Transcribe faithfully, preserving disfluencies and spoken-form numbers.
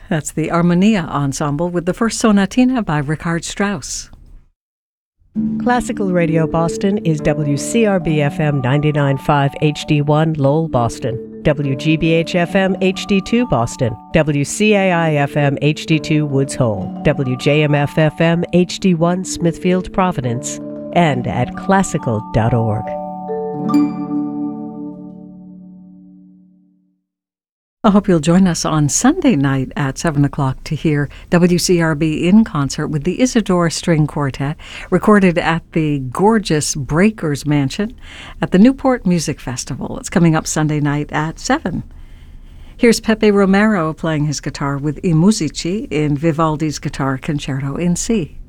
That's the Armonia Ensemble with the first sonatina by Richard Strauss. Classical Radio Boston is W C R B F M ninety-nine point five H D one Lowell, Boston, W G B H F M H D two Boston, W C A I F M H D two Woods Hole, W J M F F M H D one Smithfield, Providence, and at classical dot org. I hope you'll join us on Sunday night at seven o'clock to hear W C R B in concert with the Isidore String Quartet, recorded at the gorgeous Breakers Mansion at the Newport Music Festival. It's coming up Sunday night at seven. Here's Pepe Romero playing his guitar with I Musici in Vivaldi's Guitar Concerto in C.